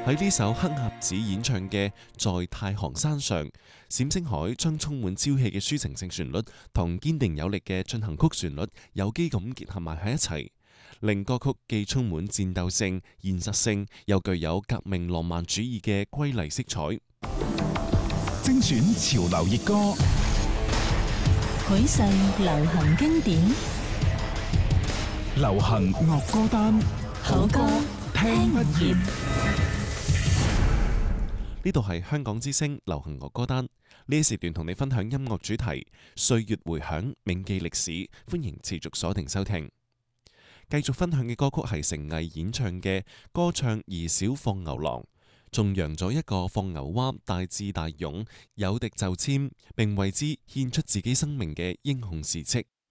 喺呢首黑鴨子演唱嘅《在太行山上》，冼星海將充滿朝氣嘅抒情性旋律同堅定有力嘅進行曲旋律有機咁結合埋喺一齊，令歌曲既充滿戰鬥性、現實性，又具有革命浪漫主義嘅瑰麗色彩。 精選潮流熱歌， 許世流行經典， 流行樂歌單， 好歌聽不厭。 呢度係香港之聲流行樂歌單，呢一時段同你分享音樂主題，歲月回響，銘記歷史，歡迎持續鎖定收聽。繼續分享嘅歌曲係成毅演唱嘅《歌唱兒小放牛郎》，頌揚咗一個放牛娃大智大勇、有敵就簽，並為之獻出自己生命嘅英雄事蹟。